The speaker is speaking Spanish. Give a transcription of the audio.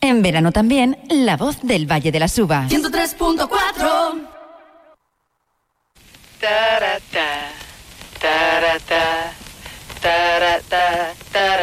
En verano también, la voz del Valle de la Suba. 103.4.